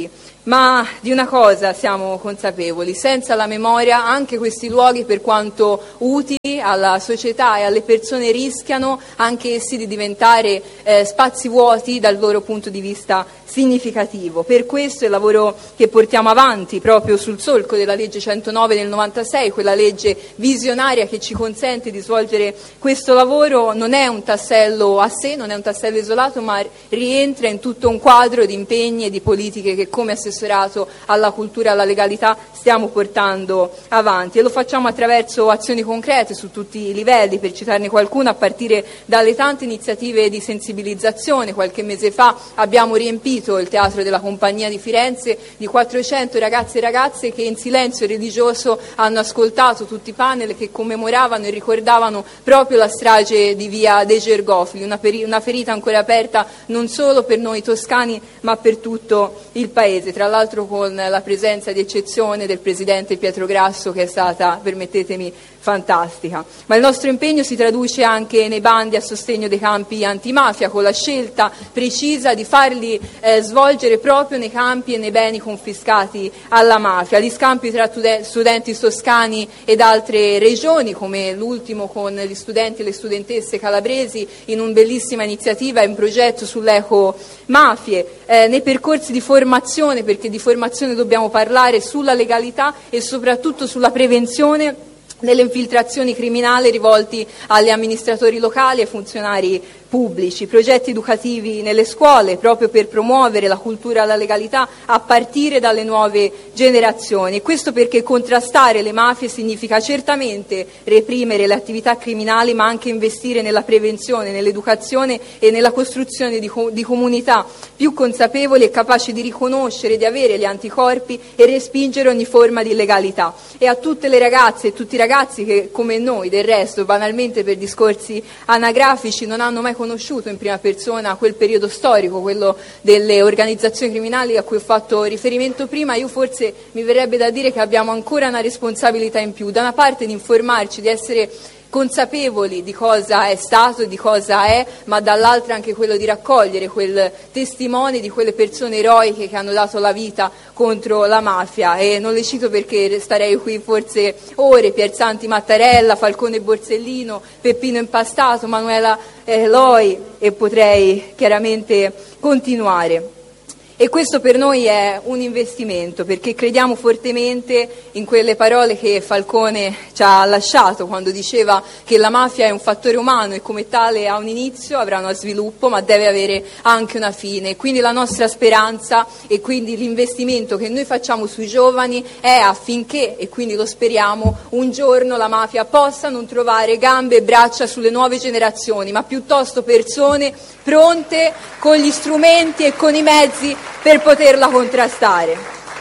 Ma di una cosa siamo consapevoli: senza la memoria anche questi luoghi, per quanto utili alla società e alle persone, rischiano anche essi di diventare eh, spazi vuoti dal loro punto di vista significativo. Per questo il lavoro che portiamo avanti proprio sul solco della legge centonove del novantasei, quella legge visionaria che ci consente di svolgere questo lavoro, non è un tassello a sé, non è un tassello isolato, ma rientra in tutto un quadro di impegni e di politiche che come assessorato alla cultura e alla legalità stiamo portando avanti, e lo facciamo attraverso azioni concrete su tutti i livelli. Per citarne qualcuna, a partire dalle tante iniziative di sensibilizzazione. Qualche mese fa abbiamo riempito il Teatro della Compagnia di Firenze di quattrocento ragazzi e ragazze che in silenzio religioso hanno ascoltato tutti i panel che commemoravano e ricordavano proprio la strage di via dei Gergofili, una, peri- una ferita ancora aperta non solo per noi toscani ma per tutto il Paese, tra l'altro con la presenza di eccezione del Presidente Pietro Grasso, che è stata, permettetemi, fantastica. Ma il nostro impegno si traduce anche nei bandi a sostegno dei campi antimafia, con la scelta precisa di farli eh, svolgere proprio nei campi e nei beni confiscati alla mafia, gli scampi tra studenti toscani ed altre regioni, come l'ultimo con gli studenti e le studentesse calabresi in una bellissima iniziativa e un progetto sull'eco-mafie, eh, nei percorsi di formazione, perché di formazione dobbiamo parlare, sulla legalità e soprattutto sulla prevenzione delle infiltrazioni criminali rivolti agli amministratori locali e funzionari pubblici, progetti educativi nelle scuole proprio per promuovere la cultura della legalità a partire dalle nuove generazioni. E questo perché contrastare le mafie significa certamente reprimere le attività criminali, ma anche investire nella prevenzione, nell'educazione e nella costruzione di, co- di comunità più consapevoli e capaci di riconoscere, di avere gli anticorpi e respingere ogni forma di illegalità. E a tutte le ragazze e tutti i ragazzi che, come noi del resto, banalmente per discorsi anagrafici, non hanno mai conosciuto in prima persona quel periodo storico, quello delle organizzazioni criminali a cui ho fatto riferimento prima, io forse mi verrebbe da dire che abbiamo ancora una responsabilità in più, da una parte di informarci, di essere consapevoli di cosa è stato e di cosa è, ma dall'altra anche quello di raccogliere quel testimone di quelle persone eroiche che hanno dato la vita contro la mafia. E non le cito perché starei qui forse ore: Piersanti Mattarella, Falcone Borsellino, Peppino Impastato, Manuela eh, Loi, e potrei chiaramente continuare. E questo per noi è un investimento, perché crediamo fortemente in quelle parole che Falcone ci ha lasciato quando diceva che la mafia è un fattore umano e come tale ha un inizio, avrà uno sviluppo, ma deve avere anche una fine. Quindi la nostra speranza e quindi l'investimento che noi facciamo sui giovani è affinché, e quindi lo speriamo, un giorno la mafia possa non trovare gambe e braccia sulle nuove generazioni, ma piuttosto persone pronte con gli strumenti e con i mezzi per poterla contrastare.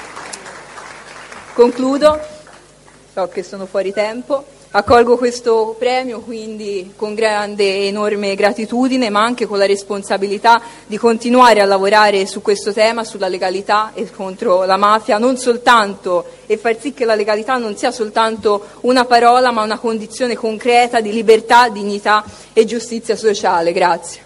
Concludo, so che sono fuori tempo, accolgo questo premio quindi con grande e enorme gratitudine, ma anche con la responsabilità di continuare a lavorare su questo tema, sulla legalità e contro la mafia, non soltanto, e far sì che la legalità non sia soltanto una parola, ma una condizione concreta di libertà, dignità e giustizia sociale. Grazie.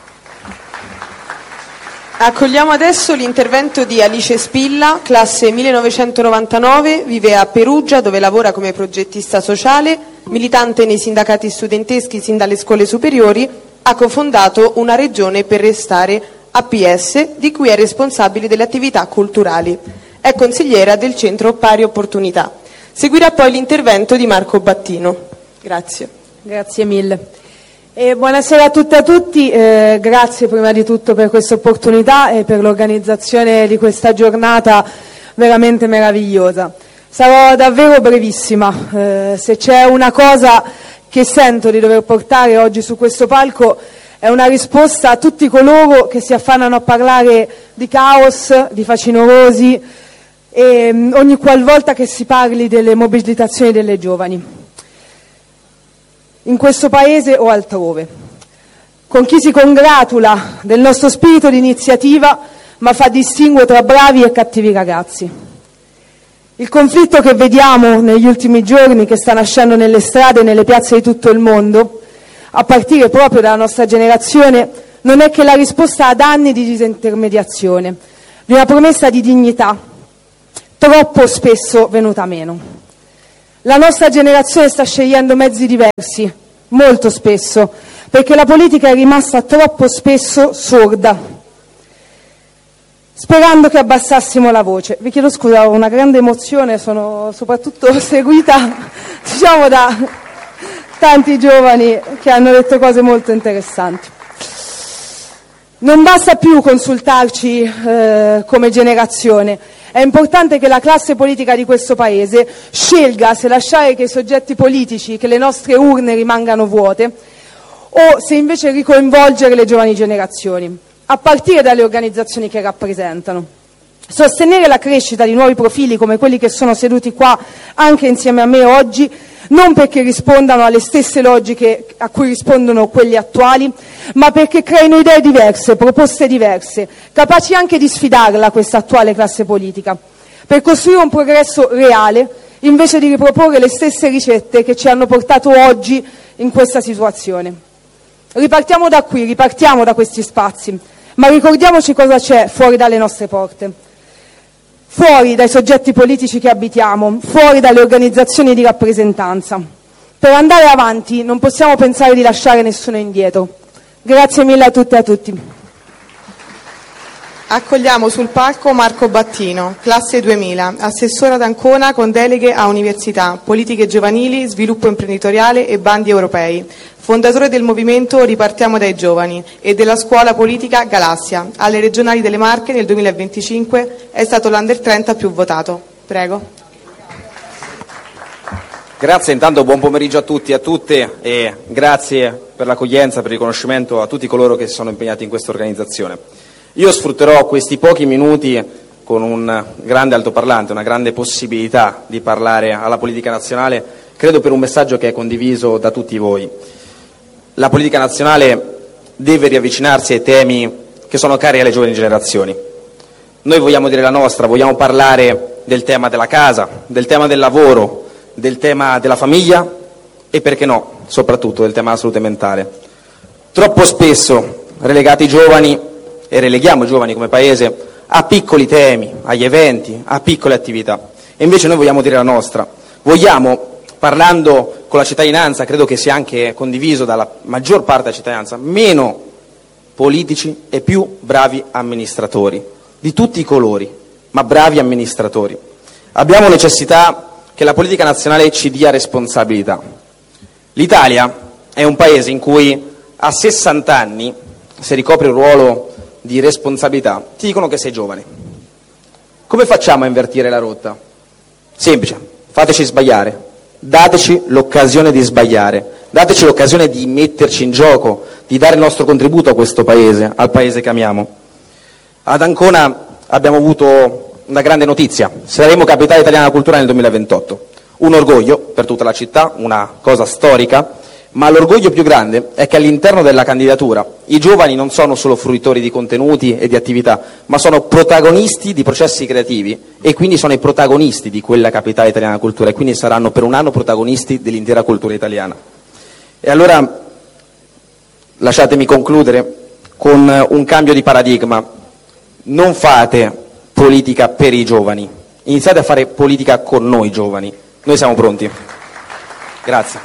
Accogliamo adesso l'intervento di Alice Spilla, classe millenovecentonovantanove, vive a Perugia dove lavora come progettista sociale, militante nei sindacati studenteschi sin dalle scuole superiori, ha cofondato una regione per restare A P S di cui è responsabile delle attività culturali. È consigliera del centro Pari Opportunità. Seguirà poi l'intervento di Marco Battino. Grazie. Grazie mille. E buonasera a tutte e a tutti, eh, grazie prima di tutto per questa opportunità e per l'organizzazione di questa giornata veramente meravigliosa. Sarò davvero brevissima, eh, se c'è una cosa che sento di dover portare oggi su questo palco è una risposta a tutti coloro che si affannano a parlare di caos, di facinorosi e ogni qualvolta che si parli delle mobilitazioni delle giovani, in questo paese o altrove, con chi si congratula del nostro spirito di iniziativa ma fa distinguo tra bravi e cattivi ragazzi. Il conflitto che vediamo negli ultimi giorni, che sta nascendo nelle strade e nelle piazze di tutto il mondo, a partire proprio dalla nostra generazione, non è che la risposta ad anni di disintermediazione, di una promessa di dignità, troppo spesso venuta meno. La nostra generazione sta scegliendo mezzi diversi, molto spesso, perché la politica è rimasta troppo spesso sorda, sperando che abbassassimo la voce. Vi chiedo scusa, ho una grande emozione, sono soprattutto seguita, diciamo, da tanti giovani che hanno detto cose molto interessanti. Non basta più consultarci eh, come generazione, è importante che la classe politica di questo Paese scelga se lasciare che i soggetti politici, che le nostre urne rimangano vuote, o se invece ricoinvolgere le giovani generazioni, a partire dalle organizzazioni che rappresentano. Sostenere la crescita di nuovi profili come quelli che sono seduti qua anche insieme a me oggi, non perché rispondano alle stesse logiche a cui rispondono quelli attuali, ma perché creino idee diverse, proposte diverse, capaci anche di sfidarla questa attuale classe politica, per costruire un progresso reale, invece di riproporre le stesse ricette che ci hanno portato oggi in questa situazione. Ripartiamo da qui, ripartiamo da questi spazi, ma ricordiamoci cosa c'è fuori dalle nostre porte. Fuori dai soggetti politici che abitiamo, fuori dalle organizzazioni di rappresentanza. Per andare avanti non possiamo pensare di lasciare nessuno indietro. Grazie mille a tutte e a tutti. Accogliamo sul palco Marco Battino, classe duemila, assessore ad Ancona con deleghe a università, politiche giovanili, sviluppo imprenditoriale e bandi europei. Fondatore del movimento Ripartiamo dai Giovani e della scuola politica Galassia. Alle regionali delle Marche nel duemilaventicinque è stato l'Under trenta più votato. Prego. Grazie, intanto buon pomeriggio a tutti e a tutte e grazie per l'accoglienza, per il riconoscimento a tutti coloro che si sono impegnati in questa organizzazione. Io sfrutterò questi pochi minuti con un grande altoparlante, una grande possibilità di parlare alla politica nazionale, credo per un messaggio che è condiviso da tutti voi. La politica nazionale deve riavvicinarsi ai temi che sono cari alle giovani generazioni. Noi vogliamo dire la nostra, vogliamo parlare del tema della casa, del tema del lavoro, del tema della famiglia e, perché no, soprattutto del tema della salute mentale. Troppo spesso relegati i giovani, e releghiamo i giovani come Paese, a piccoli temi, agli eventi, a piccole attività. E invece noi vogliamo dire la nostra. Vogliamo, parlando con la cittadinanza, credo che sia anche condiviso dalla maggior parte della cittadinanza, meno politici e più bravi amministratori, di tutti i colori, ma bravi amministratori. Abbiamo necessità che la politica nazionale ci dia responsabilità. L'Italia è un paese in cui a sessanta anni, se ricopri un ruolo di responsabilità, ti dicono che sei giovane. Come facciamo a invertire la rotta? Semplice, fateci sbagliare, dateci l'occasione di sbagliare, dateci l'occasione di metterci in gioco, di dare il nostro contributo a questo paese, al paese che amiamo. Ad Ancona abbiamo avuto una grande notizia: saremo capitale italiana della cultura nel duemilaventotto. Un orgoglio per tutta la città, una cosa storica, ma l'orgoglio più grande è che all'interno della candidatura i giovani non sono solo fruitori di contenuti e di attività, ma sono protagonisti di processi creativi e quindi sono i protagonisti di quella capitale italiana della cultura e quindi saranno per un anno protagonisti dell'intera cultura italiana. E allora lasciatemi concludere con un cambio di paradigma. Non fate politica per i giovani, iniziate a fare politica con noi giovani. Noi siamo pronti. Grazie.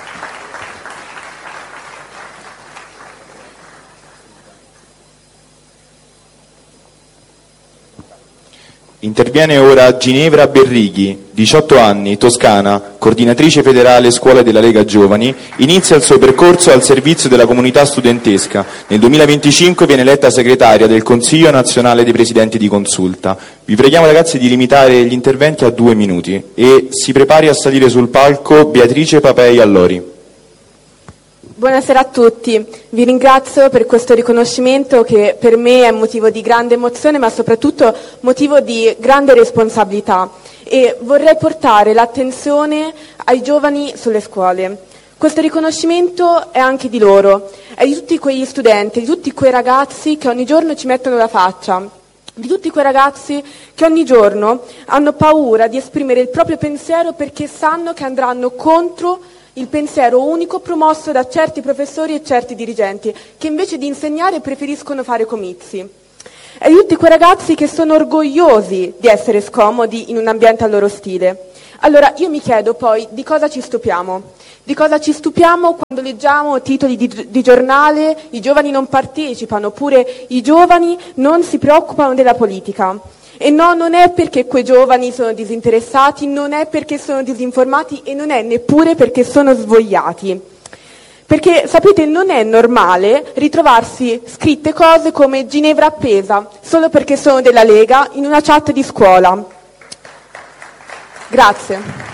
Interviene ora Ginevra Berrighi, diciotto anni, toscana, coordinatrice federale Scuola della Lega Giovani, inizia il suo percorso al servizio della comunità studentesca. Nel duemilaventicinque viene eletta segretaria del Consiglio Nazionale dei Presidenti di Consulta. Vi preghiamo ragazzi di limitare gli interventi a due minuti e si prepari a salire sul palco Beatrice Papei Allori. Buonasera a tutti, vi ringrazio per questo riconoscimento che per me è motivo di grande emozione ma soprattutto motivo di grande responsabilità e vorrei portare l'attenzione ai giovani sulle scuole. Questo riconoscimento è anche di loro, è di tutti quegli studenti, di tutti quei ragazzi che ogni giorno ci mettono la faccia, di tutti quei ragazzi che ogni giorno hanno paura di esprimere il proprio pensiero perché sanno che andranno contro il pensiero unico promosso da certi professori e certi dirigenti che invece di insegnare preferiscono fare comizi. e di tutti quei ragazzi che sono orgogliosi di essere scomodi in un ambiente al loro stile. Allora io mi chiedo poi di cosa ci stupiamo? Di cosa ci stupiamo quando leggiamo titoli di, di giornale, i giovani non partecipano, oppure i giovani non si preoccupano della politica. E no, non è perché quei giovani sono disinteressati, non è perché sono disinformati e non è neppure perché sono svogliati. Perché, sapete, non è normale ritrovarsi scritte cose come Ginevra appesa, solo perché sono della Lega, in una chat di scuola. Grazie.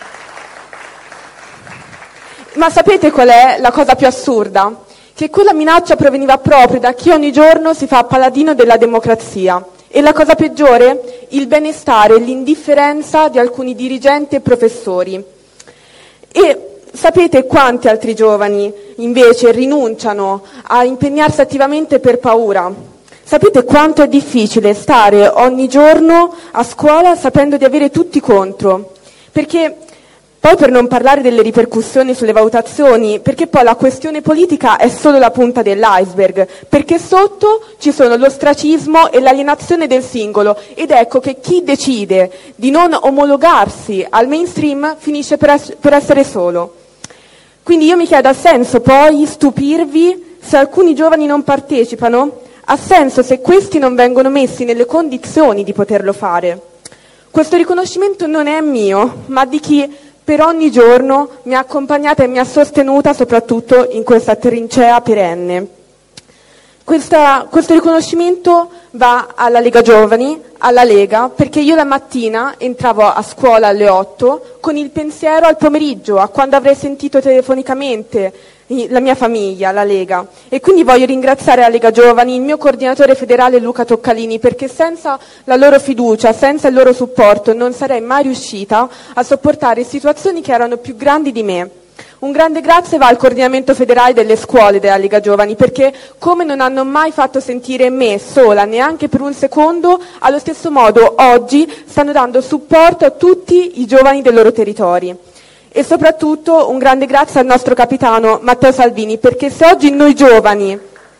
Ma sapete qual è la cosa più assurda? Che quella minaccia proveniva proprio da chi ogni giorno si fa paladino della democrazia. E la cosa peggiore? Il benestare, l'indifferenza di alcuni dirigenti e professori. E sapete quanti altri giovani invece rinunciano a impegnarsi attivamente per paura? Sapete quanto è difficile stare ogni giorno a scuola sapendo di avere tutti contro? Perché poi, per non parlare delle ripercussioni sulle valutazioni, perché poi la questione politica è solo la punta dell'iceberg, perché sotto ci sono l'ostracismo e l'alienazione del singolo, ed ecco che chi decide di non omologarsi al mainstream finisce per, es- per essere solo. Quindi io mi chiedo, ha senso poi stupirvi se alcuni giovani non partecipano? Ha senso se questi non vengono messi nelle condizioni di poterlo fare? Questo riconoscimento non è mio, ma di chi per ogni giorno mi ha accompagnata e mi ha sostenuta soprattutto in questa trincea perenne. Questa, questo riconoscimento va alla Lega Giovani, alla Lega, perché io la mattina entravo a scuola alle otto con il pensiero al pomeriggio, a quando avrei sentito telefonicamente la mia famiglia, la Lega. E quindi voglio ringraziare la Lega Giovani, il mio coordinatore federale Luca Toccalini, perché senza la loro fiducia, senza il loro supporto, non sarei mai riuscita a sopportare situazioni che erano più grandi di me. Un grande grazie va al coordinamento federale delle scuole della Lega Giovani, perché come non hanno mai fatto sentire me sola, neanche per un secondo, allo stesso modo oggi stanno dando supporto a tutti i giovani dei loro territori. E soprattutto un grande grazie al nostro capitano Matteo Salvini, perché se oggi noi giovani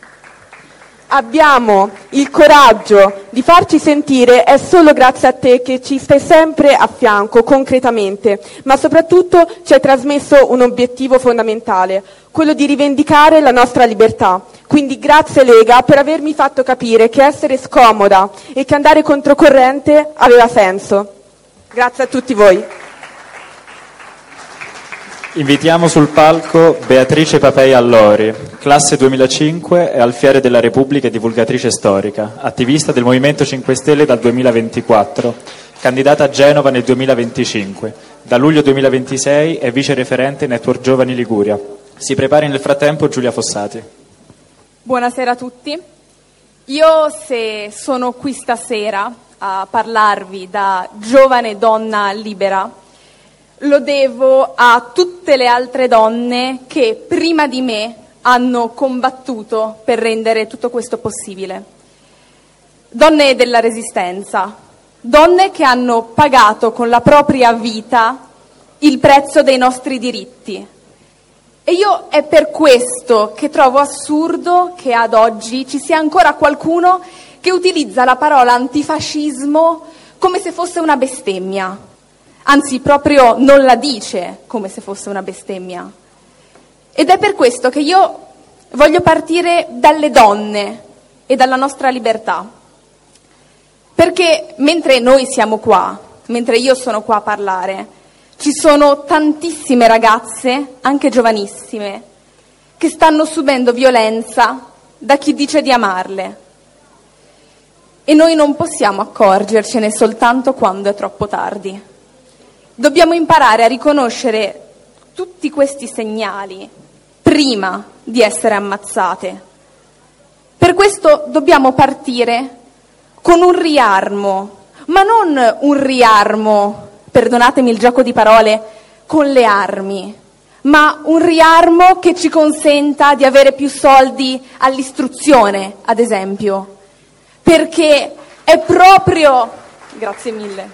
abbiamo il coraggio di farci sentire è solo grazie a te, che ci stai sempre a fianco concretamente, ma soprattutto ci hai trasmesso un obiettivo fondamentale, quello di rivendicare la nostra libertà. Quindi grazie Lega per avermi fatto capire che essere scomoda e che andare controcorrente aveva senso. Grazie a tutti voi. Invitiamo sul palco Beatrice Papei Allori, classe duemilacinque e alfiere della Repubblica e divulgatrice storica, attivista del Movimento cinque Stelle dal duemilaventiquattro, candidata a Genova nel duemilaventicinque, da luglio duemilaventisei è vice referente Network Giovani Liguria. Si prepari nel frattempo Giulia Fossati. Buonasera a tutti. Io, se sono qui stasera a parlarvi da giovane donna libera, lo devo a tutte le altre donne che prima di me hanno combattuto per rendere tutto questo possibile. Donne della Resistenza, donne che hanno pagato con la propria vita il prezzo dei nostri diritti. E io è per questo che trovo assurdo che ad oggi ci sia ancora qualcuno che utilizza la parola antifascismo come se fosse una bestemmia. Anzi, proprio non la dice come se fosse una bestemmia. Ed è per questo che io voglio partire dalle donne e dalla nostra libertà. Perché mentre noi siamo qua, mentre io sono qua a parlare, ci sono tantissime ragazze, anche giovanissime, che stanno subendo violenza da chi dice di amarle. E noi non possiamo accorgercene soltanto quando è troppo tardi. Dobbiamo imparare a riconoscere tutti questi segnali prima di essere ammazzate. Per questo dobbiamo partire con un riarmo, ma non un riarmo, perdonatemi il gioco di parole, con le armi, ma un riarmo che ci consenta di avere più soldi all'istruzione, ad esempio, perché è proprio, grazie mille,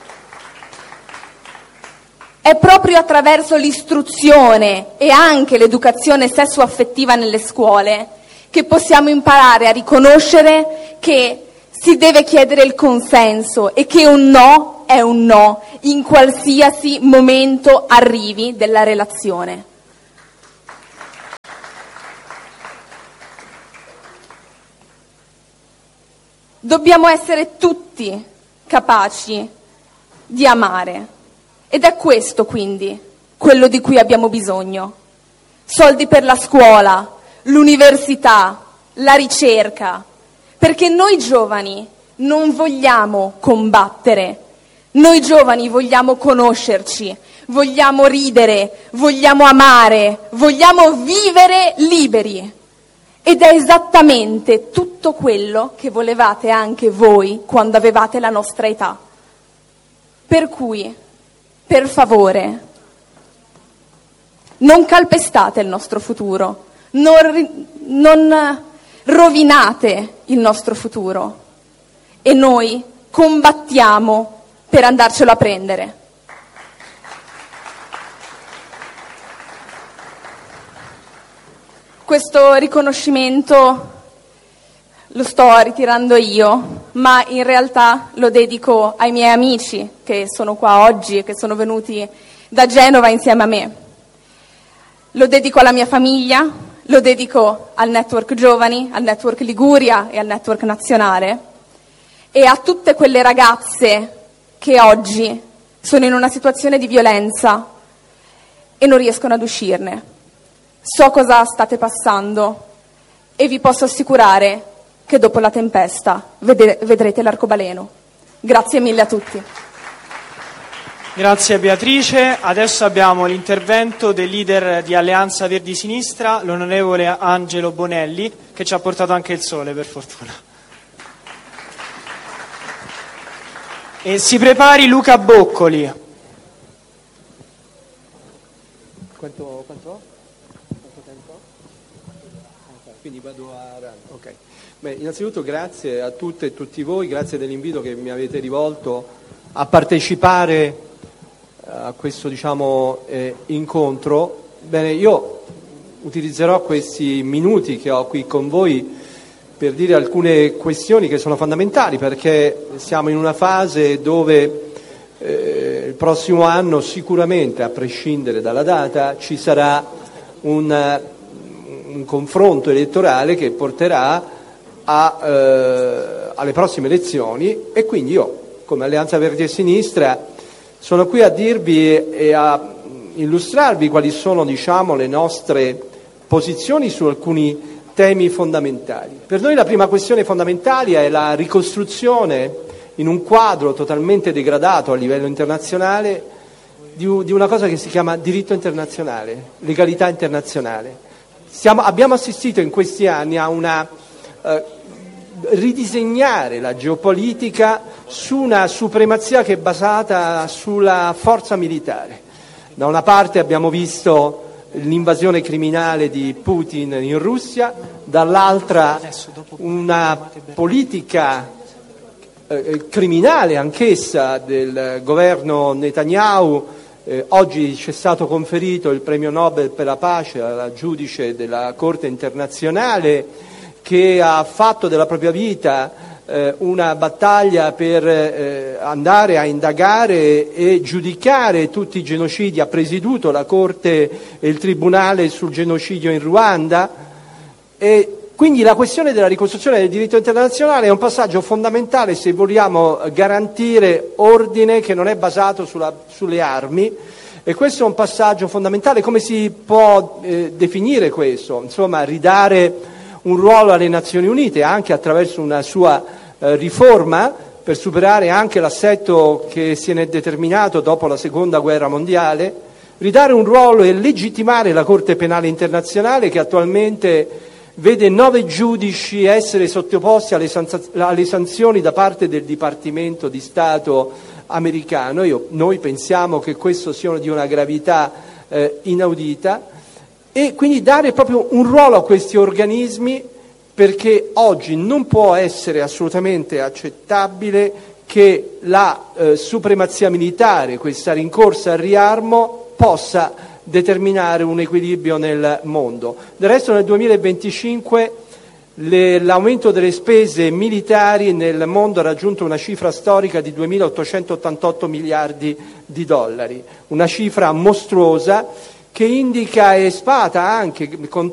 è proprio attraverso l'istruzione e anche l'educazione sessuaffettiva nelle scuole che possiamo imparare a riconoscere che si deve chiedere il consenso e che un no è un no in qualsiasi momento arrivi della relazione. Dobbiamo essere tutti capaci di amare ed è questo quindi quello di cui abbiamo bisogno. Soldi per la scuola, l'università, la ricerca, perché noi giovani non vogliamo combattere, noi giovani vogliamo conoscerci, vogliamo ridere, vogliamo amare, vogliamo vivere liberi. Ed è esattamente tutto quello che volevate anche voi quando avevate la nostra età. Per cui, per favore, non calpestate il nostro futuro, non, non rovinate il nostro futuro e noi combattiamo per andarcelo a prendere. Questo riconoscimento lo sto ritirando io, ma in realtà lo dedico ai miei amici che sono qua oggi e che sono venuti da Genova insieme a me. Lo dedico alla mia famiglia, lo dedico al Network Giovani, al Network Liguria e al Network Nazionale e a tutte quelle ragazze che oggi sono in una situazione di violenza e non riescono ad uscirne. So cosa state passando e vi posso assicurare che dopo la tempesta vede- vedrete l'arcobaleno. Grazie mille a tutti. Grazie Beatrice. Adesso abbiamo l'intervento del leader di Alleanza Verdi Sinistra, l'onorevole Angelo Bonelli, che ci ha portato anche il sole, per fortuna. E si prepari Luca Boccoli. Quanto, quanto ho? Quanto tempo ho? Quindi vado a run. Ok. Beh, innanzitutto grazie a tutte e tutti voi, grazie dell'invito che mi avete rivolto a partecipare a questo, diciamo, eh, incontro. Bene, io utilizzerò questi minuti che ho qui con voi per dire alcune questioni che sono fondamentali, perché siamo in una fase dove eh, il prossimo anno sicuramente, a prescindere dalla data, ci sarà un, un confronto elettorale che porterà a, eh, alle prossime elezioni, e quindi io, come Alleanza Verdi e Sinistra, sono qui a dirvi e a illustrarvi quali sono, diciamo, le nostre posizioni su alcuni temi fondamentali. Per noi la prima questione fondamentale è la ricostruzione in un quadro totalmente degradato a livello internazionale di una cosa che si chiama diritto internazionale, legalità internazionale. Siamo, abbiamo assistito in questi anni a una eh, ridisegnare la geopolitica su una supremazia che è basata sulla forza militare. Da una parte abbiamo visto l'invasione criminale di Putin in Russia, dall'altra una politica eh, criminale anch'essa del governo Netanyahu. Eh, oggi ci è stato conferito il premio Nobel per la pace alla giudice della Corte internazionale, che ha fatto della propria vita eh, una battaglia per eh, andare a indagare e giudicare tutti i genocidi, ha presieduto la Corte e il Tribunale sul genocidio in Ruanda, e quindi la questione della ricostruzione del diritto internazionale è un passaggio fondamentale se vogliamo garantire ordine che non è basato sulla, sulle armi, e questo è un passaggio fondamentale. Come si può eh, definire questo? Insomma, ridare un ruolo alle Nazioni Unite anche attraverso una sua eh, riforma per superare anche l'assetto che si è determinato dopo la seconda guerra mondiale, ridare un ruolo e legittimare la Corte Penale Internazionale, che attualmente vede nove giudici essere sottoposti alle, sanz- alle sanzioni da parte del Dipartimento di Stato americano. Io, noi pensiamo che questo sia di una gravità eh, inaudita, e quindi dare proprio un ruolo a questi organismi, perché oggi non può essere assolutamente accettabile che la eh, supremazia militare, questa rincorsa al riarmo, possa determinare un equilibrio nel mondo. Del resto nel duemilaventicinque Le, l'aumento delle spese militari nel mondo ha raggiunto una cifra storica di duemilaottocentottantotto miliardi di dollari, una cifra mostruosa che indica e spata anche con